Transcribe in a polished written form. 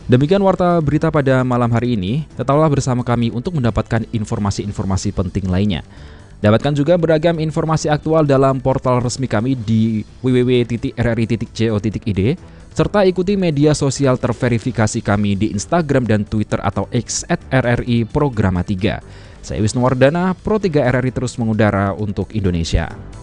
Demikian warta berita pada malam hari ini. Tetaplah bersama kami untuk mendapatkan informasi-informasi penting lainnya. Dapatkan juga beragam informasi aktual dalam portal resmi kami di www.rri.co.id, serta ikuti media sosial terverifikasi kami di Instagram dan Twitter atau X @RRI Programa 3. Saya Wisnu Wardana, Pro 3 RRI terus mengudara untuk Indonesia.